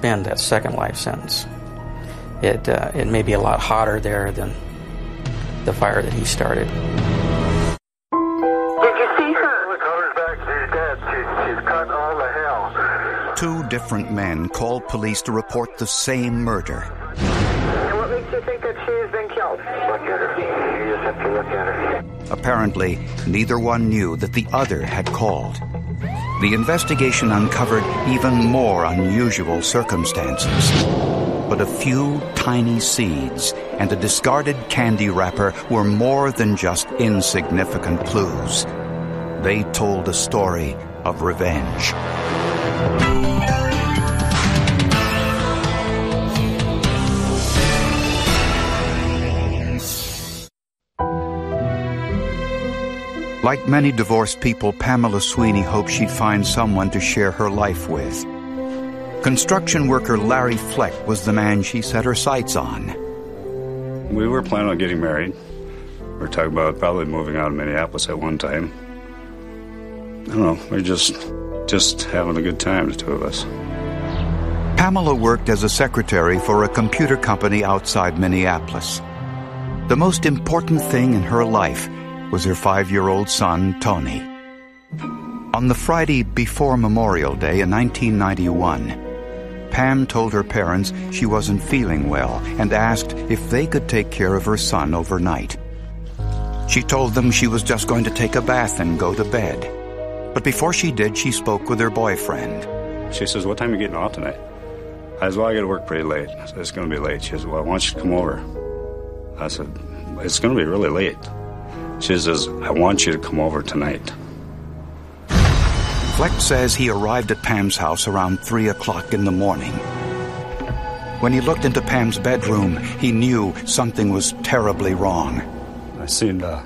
suspend that second life sentence. It may be a lot hotter there than the fire that he started. Did you see her? The color's back. She's dead. She's cut all the hell. Two different men called police to report the same murder. And what makes you think that she has been killed? Look at her. You just have to look at her. Apparently, neither one knew that the other had called. The investigation uncovered even more unusual circumstances. But a few tiny seeds and a discarded candy wrapper were more than just insignificant clues. They told a story of revenge. Like many divorced people, Pamela Sweeney hoped she'd find someone to share her life with. Construction worker Larry Fleck was the man she set her sights on. We were planning on getting married. We were talking about probably moving out of Minneapolis at one time. I don't know, we were just having a good time, the two of us. Pamela worked as a secretary for a computer company outside Minneapolis. The most important thing in her life was her 5-year-old son, Tony. On the Friday before Memorial Day in 1991, Pam told her parents she wasn't feeling well and asked if they could take care of her son overnight. She told them she was just going to take a bath and go to bed. But before she did, she spoke with her boyfriend. She says, "What time are you getting off tonight?" I said, "Well, I got to work pretty late." I said, "It's going to be late." She says, "Well, I want you to come over." I said, "It's going to be really late." She says, "I want you to come over tonight." Fleck says he arrived at Pam's house around 3 o'clock in the morning. When he looked into Pam's bedroom, he knew something was terribly wrong. I seen a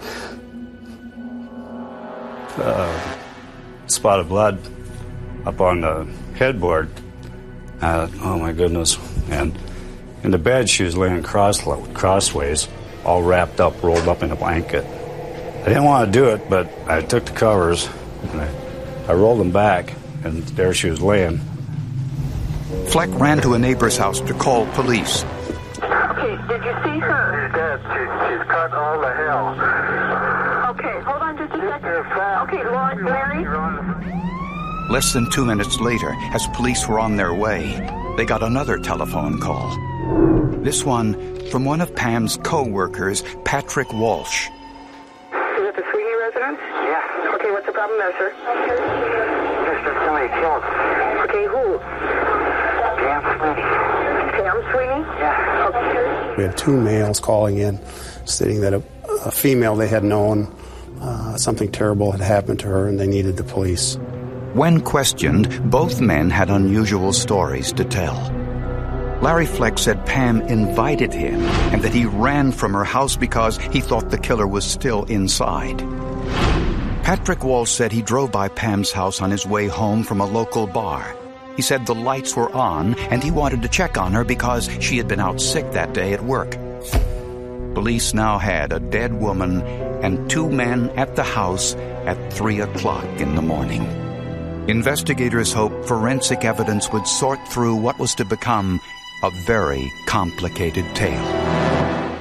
spot of blood up on the headboard. Oh, my goodness. And in the bed, she was laying crossways, all wrapped up, rolled up in a blanket. I didn't want to do it, but I took the covers, and I rolled them back, and there she was laying. Fleck ran to a neighbor's house to call police. Okay, did you see her? She's dead. She's cut all the hell. Okay, hold on just a second. Okay, Larry? Less than 2 minutes later, as police were on their way, they got another telephone call. This one from one of Pam's co-workers, Patrick Walsh. Is it the Sweeney residence? Yeah. Okay, what's the problem there, sir? There's been somebody killed. Okay, who? Pam Sweeney. Pam Sweeney? Yeah. Okay. We had 2 males calling in, stating that a female they had known, something terrible had happened to her and they needed the police. When questioned, both men had unusual stories to tell. Larry Fleck said Pam invited him and that he ran from her house because he thought the killer was still inside. Patrick Walsh said he drove by Pam's house on his way home from a local bar. He said the lights were on and he wanted to check on her because she had been out sick that day at work. Police now had a dead woman and 2 men at the house at 3 o'clock in the morning. Investigators hoped forensic evidence would sort through what was to become a very complicated tale.